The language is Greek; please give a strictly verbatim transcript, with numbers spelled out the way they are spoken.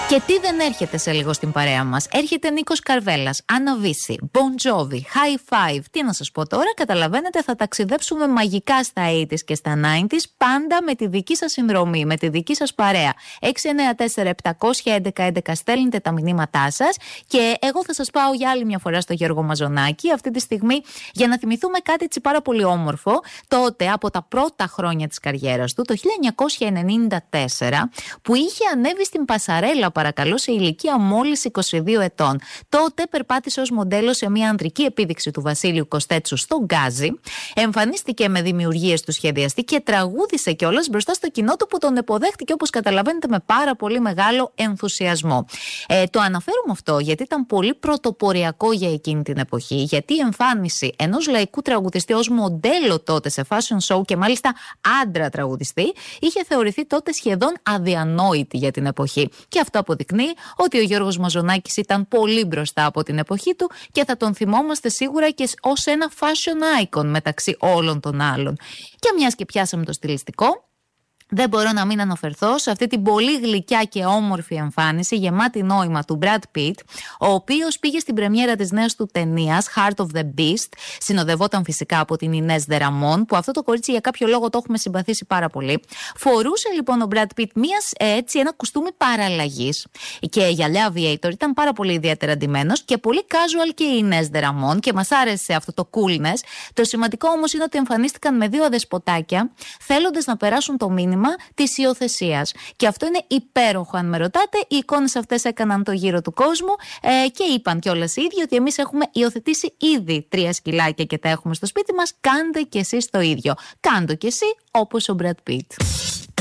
Και τι δεν έρχεται σε λίγο στην παρέα μας? Έρχεται Νίκος Καρβέλας, Άννα Βύση, Bon Jovi, High Five. Τι να σας πω τώρα, καταλαβαίνετε, θα ταξιδέψουμε μαγικά στα ογδόντα και στα ενενήντα, πάντα με τη δική σας συνδρομή, με τη δική σας παρέα. έξι εννιά τέσσερα επτά ένα ένα ένα ένα στέλνετε τα μηνύματά σας και εγώ θα σας πάω για άλλη μια φορά στο Γιώργο Μαζονάκη αυτή τη στιγμή για να θυμηθούμε κάτι έτσι πάρα πολύ όμορφο. Τότε, από τα πρώτα χρόνια της καριέρας του, το χίλια εννιακόσια ενενήντα τέσσερα, που είχε ανέβει στην πασαρέλα, παρακαλώ, σε ηλικία μόλις είκοσι δύο ετών. Τότε περπάτησε ως μοντέλο σε μια ανδρική επίδειξη του Βασίλειου Κοστέτσου στο Γκάζι. Εμφανίστηκε με δημιουργίες του σχεδιαστή και τραγούδισε κιόλας μπροστά στο κοινό του που τον υποδέχτηκε, όπως καταλαβαίνετε, με πάρα πολύ μεγάλο ενθουσιασμό. Ε, το αναφέρουμε αυτό γιατί ήταν πολύ πρωτοποριακό για εκείνη την εποχή, γιατί η εμφάνιση ενός λαϊκού τραγουδιστή ως μοντέλο τότε σε fashion show και μάλιστα άντρα τραγουδιστή είχε θεωρηθεί τότε σχεδόν αδιανόητη για την εποχή. Και αυτό αποδεικνύει ότι ο Γιώργος Μαζονάκης ήταν πολύ μπροστά από την εποχή του και θα τον θυμόμαστε σίγουρα και ως ένα fashion icon μεταξύ όλων των άλλων. Και μιας και πιάσαμε το στιλιστικό, δεν μπορώ να μην αναφερθώ σε αυτή την πολύ γλυκιά και όμορφη εμφάνιση γεμάτη νόημα του Brad Pitt, ο οποίος πήγε στην πρεμιέρα της νέας του ταινίας Heart of the Beast. Συνοδευόταν φυσικά από την Ινές Δε Ραμόν, που αυτό το κορίτσι για κάποιο λόγο το έχουμε συμπαθήσει πάρα πολύ. Φορούσε λοιπόν ο Brad Pitt μιας, έτσι, ένα κουστούμι παραλλαγής και γυαλιά aviator, ήταν πάρα πολύ ιδιαίτερα ντυμένος και πολύ casual και η Ινές Δε Ραμόν και μας άρεσε αυτό το coolness. Το σημαντικό όμως είναι ότι εμφανίστηκαν με δύο αδεσποτάκια, θέλοντας να περάσουν το μήνυμα της υιοθεσίας. Και αυτό είναι υπέροχο, αν με ρωτάτε. Οι εικόνες αυτές έκαναν το γύρο του κόσμου ε, και είπαν κιόλας οι ίδιοι ότι εμείς έχουμε υιοθετήσει ήδη τρία σκυλάκια και τα έχουμε στο σπίτι μας. Κάντε κι εσείς το ίδιο. Κάντε κι εσύ όπως ο Brad Pitt.